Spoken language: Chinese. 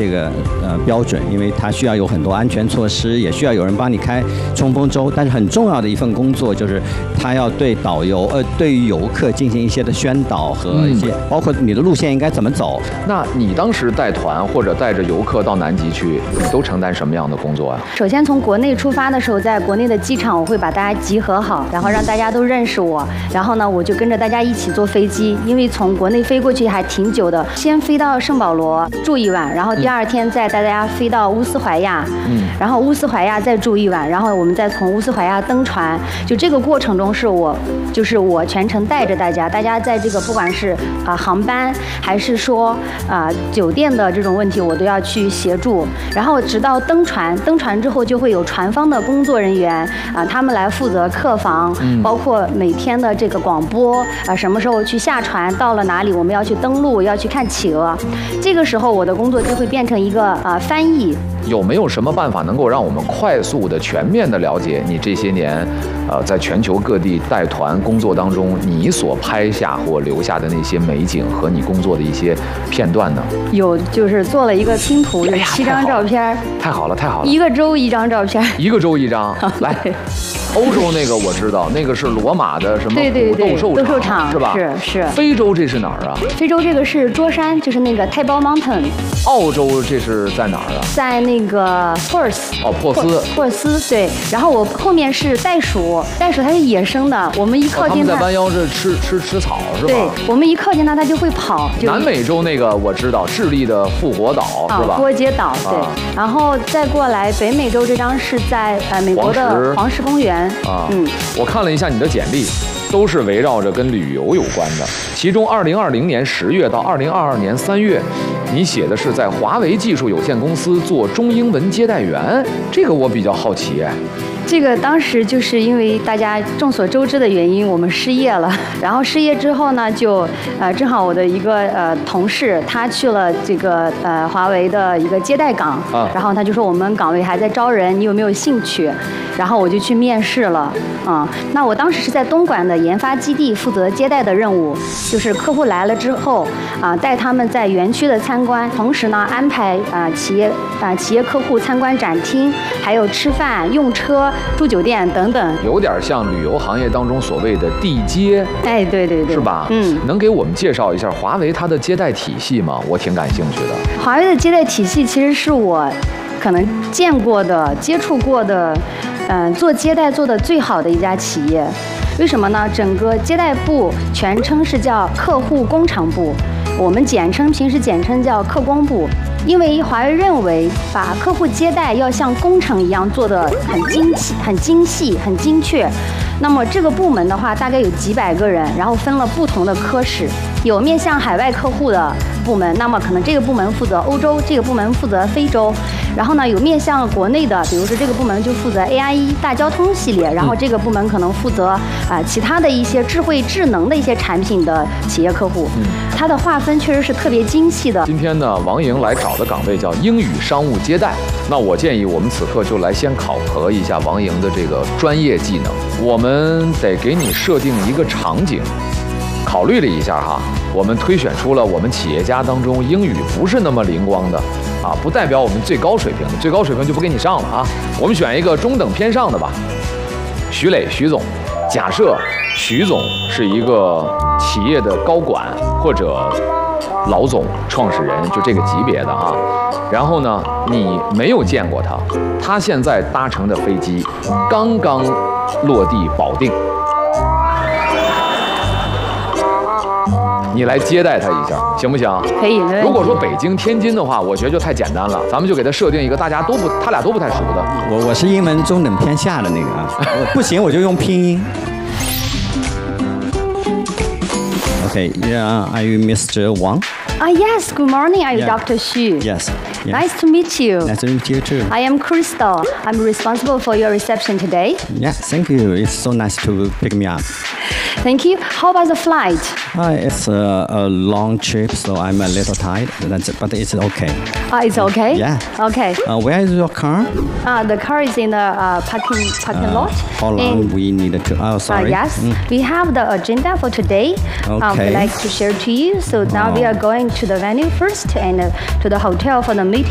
这个标准，因为它需要有很多安全措施，也需要有人帮你开冲锋舟。但是很重要的一份工作就是它要对导游对于游客进行一些的宣导和一些，包括你的路线应该怎么走。 那你当时带团或者带着游客到南极去，你都承担什么样的工作啊？ 首先从国内出发的时候，在国内的机场我会把大家集合好，然后让大家都认识我，然后呢我就跟着大家一起坐飞机，因为从国内飞过去还挺久的，先飞到圣保罗住一晚，然后第二天再带大家飞到乌斯怀亚，然后乌斯怀亚再住一晚，然后我们再从乌斯怀亚登船。就这个过程中是我全程带着大家在这个不管是航班还是说酒店的这种问题，我都要去协助。然后直到登船之后，就会有船方的工作人员他们来负责客房，包括每天的这个广播什么时候去下船，到了哪里我们要去登陆，要去看企鹅。这个时候我的工作就会变成一个翻译。 有没有什么办法能够让我们快速的、全面的了解你这些年，在全球各地带团工作当中，你所拍下或留下的那些美景和你工作的一些片段呢？ 有，就是做了一个拼图，有7张照片。 太好了，太好了！ 一个州一张照片， 一个州一张。来，欧洲那个我知道，那个是罗马的什么斗兽场是吧？ 是。 非洲这是哪儿啊？ 非洲这个是桌山，就是那个太包 Mountain。 澳洲这是在哪儿啊？ 在那个珀斯。珀斯对。然后我后面是袋鼠它是野生的，我们一靠近它， 它们在弯腰这吃草是吧？ 对，我们一靠近它就会跑。 南美洲那个我知道，智利的复活岛是吧？ 波杰岛对。然后再过来北美洲这张是在美国的黄石公园。 我看了一下你的简历，都是围绕着跟旅游有关的。其中2020年10月到2022年3月，你写的是在华为技术有限公司做中英文接待员，这个我比较好奇哎。 这个当时就是因为大家众所周知的原因，我们失业了。然后失业之后呢，就正好我的一个同事，他去了这个华为的一个接待岗，然后他就说我们岗位还在招人，你有没有兴趣？然后我就去面试了。那我当时是在东莞的研发基地负责接待的任务，就是客户来了之后带他们在园区的参观，同时呢安排企业客户参观展厅，还有吃饭、用车、住酒店等等， 有点像旅游行业当中所谓的地接。 哎，对，是吧？能给我们介绍一下华为它的接待体系吗？我挺感兴趣的。 华为的接待体系其实是我可能见过的、接触过的，做接待做的最好的一家企业。为什么呢？整个接待部全称是叫客户工程部，我们平时简称叫客工部。因为华为认为把客户接待要像工程一样做得很精细、很精确。那么这个部门的话，大概有几百个人，然后分了不同的科室，有面向海外客户的部门，那么可能这个部门负责欧洲，这个部门负责非洲。然后呢，有面向国内的，比如说这个部门就负责 AIE 大交通系列，然后这个部门可能负责其他的一些智能的一些产品的企业客户。它的划分确实是特别精细的。 今天呢，王莹来找的岗位叫英语商务接待。那我建议我们此刻就来先考核一下王莹的这个专业技能。我们得给你设定一个场景。考虑了一下哈，我们推选出了我们企业家当中英语不是那么灵光的不代表我们最高水平的，最高水平就不给你上了啊。我们选一个中等偏上的吧。徐磊，徐总，假设徐总是一个企业的高管或者老总、创始人，就这个级别的啊。然后呢，你没有见过他，他现在搭乘的飞机刚刚落地保定。你来接待他一下，行不行？ 可以。 如果说北京、天津的话，我觉得就太简单了，咱们就给他设定一个他俩都不太熟的。 我是英文中等偏下的那个不行我就用拼音。Okay, yeah, are you Mr. Wang? Yes, good morning. Are you Dr. Xu? Yes. Nice to meet you. Nice to meet you too. I am Crystal. I'm responsible for your reception today. Yeah, thank you. It's so nice to pick me up. Thank you. How about the flight? It's a long trip, so I'm a little tired, but it's okay. It's okay? Yeah. Okay. Where is your car? The car is in the parking lot. How long we need to? Oh, sorry. Yes. We have the agenda for today. Okay. We'd like to share to you. So now we are going to the venue first and to the hotel for the meeting.